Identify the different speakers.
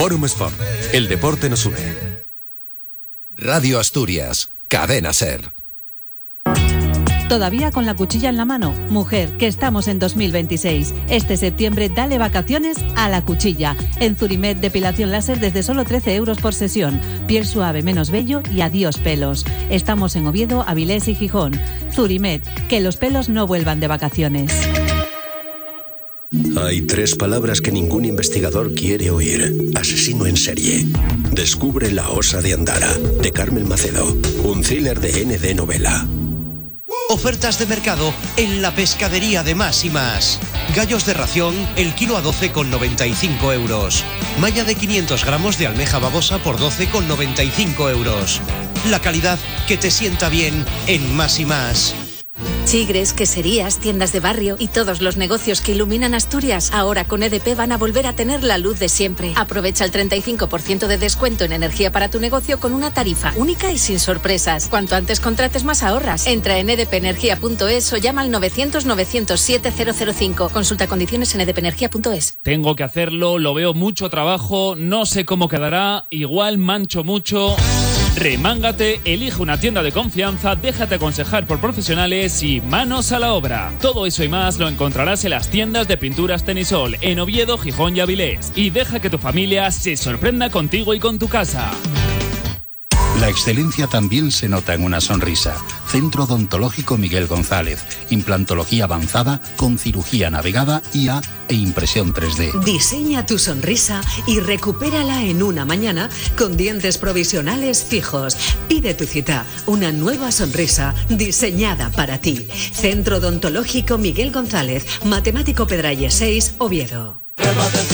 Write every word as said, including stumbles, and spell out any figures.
Speaker 1: Fórum Sport, el deporte nos une.
Speaker 2: Radio Asturias, Cadena SER.
Speaker 3: ¿Todavía con la cuchilla en la mano? Mujer, que estamos en dos mil veintiséis. Este septiembre dale vacaciones a la cuchilla. En Zurimed, depilación láser desde solo trece euros por sesión. Piel suave, menos vello y adiós pelos. Estamos en Oviedo, Avilés y Gijón. Zurimed, que los pelos no vuelvan de vacaciones.
Speaker 4: Hay tres palabras que ningún investigador quiere oír. Asesino en serie. Descubre La Osa de Andara, de Carmen Macedo. Un thriller de N D Novela.
Speaker 5: Ofertas de mercado en la pescadería de Más y Más. Gallos de ración, el kilo a doce con noventa y cinco euros. Malla de quinientos gramos de almeja babosa por doce con noventa y cinco euros. La calidad que te sienta bien en Más y Más.
Speaker 6: Chigres, queserías, tiendas de barrio y todos los negocios que iluminan Asturias ahora con E D P van a volver a tener la luz de siempre. Aprovecha el treinta y cinco por ciento de descuento en energía para tu negocio con una tarifa única y sin sorpresas. Cuanto antes contrates, más ahorras. Entra en e d p energía punto es o llama al novecientos novecientos siete cero cero cinco. Consulta condiciones en e d p energía punto es.
Speaker 7: Tengo que hacerlo, lo veo mucho trabajo, no sé cómo quedará, igual mancho mucho. Remángate, elige una tienda de confianza, déjate aconsejar por profesionales y manos a la obra. Todo eso y más lo encontrarás en las tiendas de pinturas Tenisol, en Oviedo, Gijón y Avilés. Y deja que tu familia se sorprenda contigo y con tu casa.
Speaker 8: La excelencia también se nota en una sonrisa. Centro Odontológico Miguel González. Implantología avanzada con cirugía navegada, I A e impresión tres D.
Speaker 9: Diseña tu sonrisa y recupérala en una mañana con dientes provisionales fijos. Pide tu cita. Una nueva sonrisa diseñada para ti. Centro Odontológico Miguel González. Matemático Pedralles seis, Oviedo.